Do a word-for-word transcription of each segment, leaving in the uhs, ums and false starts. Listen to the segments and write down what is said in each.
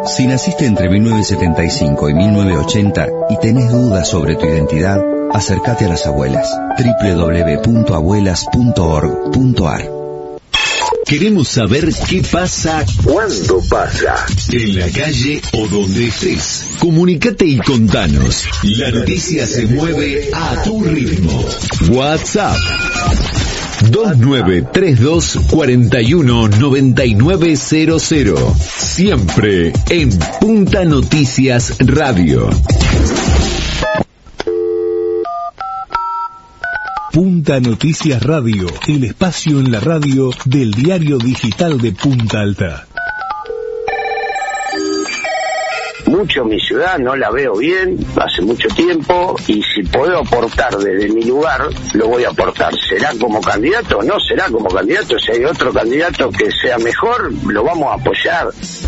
Si naciste entre mil novecientos setenta y cinco y mil novecientos ochenta y tenés dudas sobre tu identidad, acércate a las abuelas. doble u doble u doble u punto abuelas punto org punto a r. Queremos saber qué pasa, cuándo pasa, en la calle o donde estés. Comunicate y contanos. La noticia se mueve a tu ritmo. WhatsApp dos nueve tres dos cuatro uno nueve nueve cero cero. Siempre en Punta Noticias Radio. Punta Noticias Radio, el espacio en la radio del diario digital de Punta Alta. Mucho mi ciudad, no la veo bien, hace mucho tiempo, y si puedo aportar desde mi lugar, lo voy a aportar. ¿Será como candidato? No será como candidato. Si hay otro candidato que sea mejor, lo vamos a apoyar.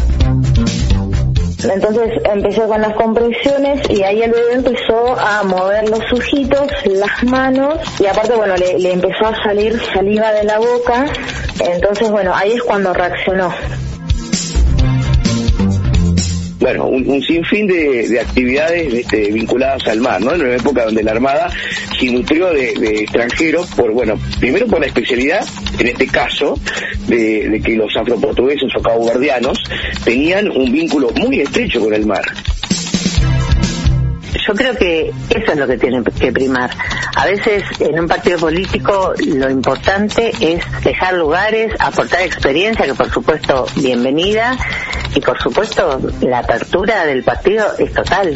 Entonces empezó con las compresiones y ahí el bebé empezó a mover los ojitos, las manos, y aparte, bueno, le, le empezó a salir saliva de la boca. Entonces, bueno, ahí es cuando reaccionó. Bueno, un, un sinfín de, de actividades este, vinculadas al mar, ¿no? En una época donde la Armada se nutrió de, de extranjeros, por, bueno, primero por la especialidad, en este caso, de, de que los afroportugueses o caboverdianos tenían un vínculo muy estrecho con el mar. Yo creo que eso es lo que tiene que primar. A veces en un partido político lo importante es dejar lugares, aportar experiencia, que por supuesto bienvenida, y por supuesto la apertura del partido es total.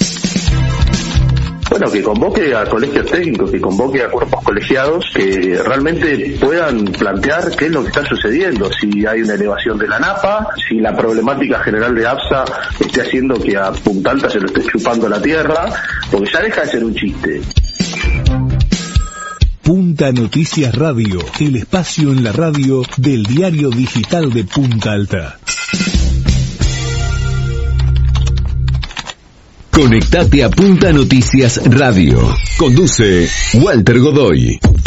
Bueno, que convoque a colegios técnicos, que convoque a cuerpos colegiados que realmente puedan plantear qué es lo que está sucediendo, si hay una elevación de la napa, si la problemática general de APSA esté haciendo que a Punta Alta se lo esté chupando la tierra, porque ya deja de ser un chiste. Punta Noticias Radio, el espacio en la radio del diario digital de Punta Alta. Conectate a Punta Noticias Radio. Conduce Walter Godoy.